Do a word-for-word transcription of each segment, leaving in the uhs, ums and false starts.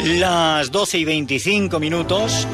Las doce y veinticinco minutos.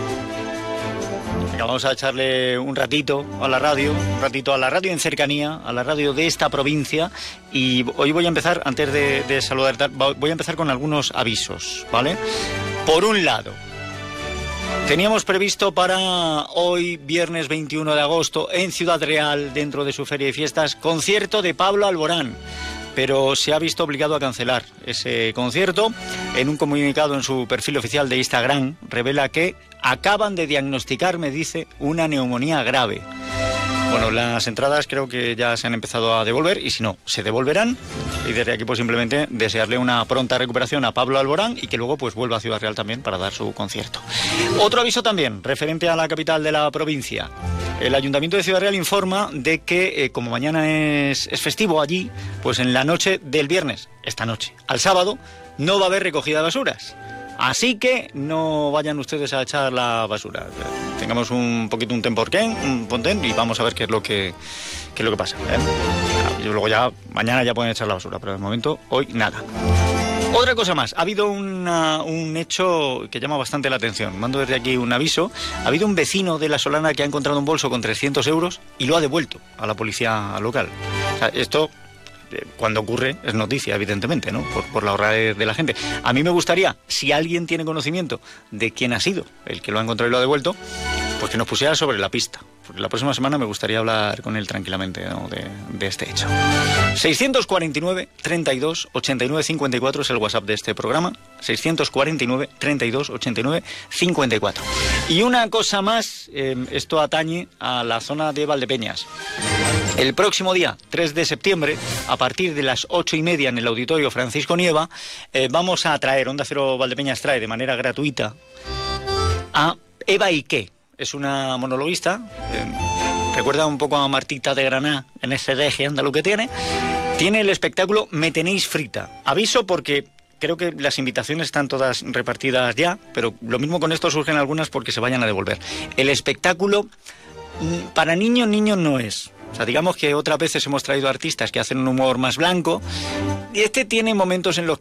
Vamos a echarle un ratito a la radio, un ratito a la radio en cercanía, a la radio de esta provincia. Y hoy voy a empezar, antes de, de saludar, voy a empezar con algunos avisos, ¿vale? Por un lado, teníamos previsto para hoy, viernes veintiuno de agosto, en Ciudad Real, dentro de su feria de fiestas, concierto de Pablo Alborán. Pero se ha visto obligado a cancelar ese concierto. En un comunicado en su perfil oficial de Instagram revela que acaban de diagnosticar, me dice, una neumonía grave. Bueno, las entradas creo que ya se han empezado a devolver y si no, se devolverán. Y desde aquí pues simplemente desearle una pronta recuperación a Pablo Alborán y que luego pues vuelva a Ciudad Real también para dar su concierto. Otro aviso también, referente a la capital de la provincia. El Ayuntamiento de Ciudad Real informa de que, eh, como mañana es, es festivo allí, pues en la noche del viernes, esta noche, al sábado, no va a haber recogida de basuras. Así que no vayan ustedes a echar la basura. Tengamos un poquito un temporquén, un pontén, y vamos a ver qué es lo que, qué es lo que pasa, ¿eh? Y luego ya, mañana ya pueden echar la basura, pero de momento, hoy nada. Otra cosa más, ha habido una, un hecho que llama bastante la atención. Mando desde aquí un aviso. Ha habido un vecino de La Solana que ha encontrado un bolso con trescientos euros y lo ha devuelto a la policía local. O sea, esto, cuando ocurre, es noticia, evidentemente, ¿no? Por, por la honradez de la gente. A mí me gustaría, si alguien tiene conocimiento de quién ha sido el que lo ha encontrado y lo ha devuelto, pues que nos pusiera sobre la pista. Porque la próxima semana me gustaría hablar con él tranquilamente, ¿no? de, de este hecho. seiscientos cuarenta y nueve, treinta y dos, ochenta y nueve, cincuenta y cuatro es el WhatsApp de este programa. seiscientos cuarenta y nueve, treinta y dos, ochenta y nueve, cincuenta y cuatro. Y una cosa más, eh, esto atañe a la zona de Valdepeñas. El próximo día, tres de septiembre, a partir de las ocho y media en el Auditorio Francisco Nieva, eh, vamos a traer, Onda Cero Valdepeñas trae de manera gratuita a Eva Ike. Es una monologuista, eh, recuerda un poco a Martita de Graná en ese deje andaluz que tiene. Tiene el espectáculo Me tenéis frita. Aviso porque creo que las invitaciones están todas repartidas ya, pero lo mismo con esto surgen algunas porque se vayan a devolver. El espectáculo para niños, niños no es. O sea, digamos que otras veces hemos traído artistas que hacen un humor más blanco y este tiene momentos en los